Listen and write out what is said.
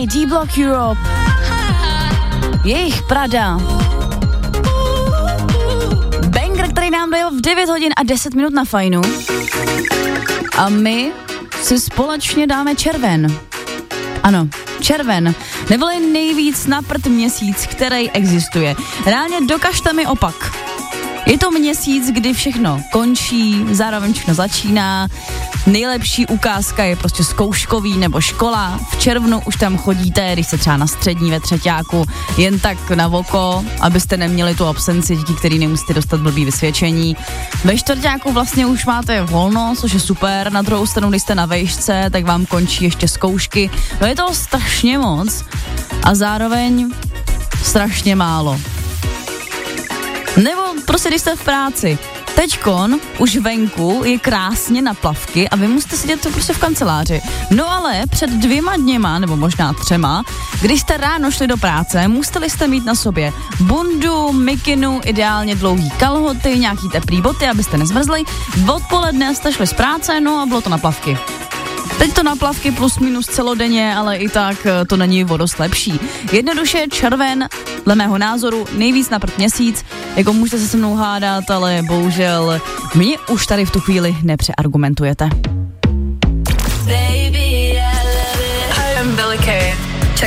Day, D-Block Europe. Jejich Prada. Banger, který nám dojel v 9 hodin a 10 minut na Fajnu. A my si společně dáme červen. Ano, červen. Neboli nejvíc na prd měsíc, který existuje. Reálně dokažte mi opak. Je to měsíc, kdy všechno končí, zároveň všechno začíná. Nejlepší ukázka je prostě zkouškový nebo škola. V červnu už tam chodíte, když se třeba na střední ve třeťáku, jen tak na oko, abyste neměli tu absenci, díky který nemusíte dostat blbý vysvědčení. Ve čtvrťáku vlastně už máte volno, což je super. Na druhou stranu, když jste na vejšce, tak vám končí ještě zkoušky. No je toho strašně moc a zároveň strašně málo. Nebo prostě když jste v práci. Teďkon už venku je krásně na plavky a vy musíte sedět to prostě v kanceláři. No ale před 2 dněma, nebo možná 3, když jste ráno šli do práce, museli jste mít na sobě bundu, mikinu, ideálně dlouhý kalhoty, nějaký teplý boty, abyste nezmrzli. Odpoledne jste šli z práce, no a bylo to na plavky. Teď to na plavky plus minus celodenně, ale i tak to není o dost lepší. Jednoduše červen, dle mého názoru, nejvíc na prd měsíc, jako můžete se mnou hádat, ale bohužel mě už tady v tu chvíli nepřeargumentujete.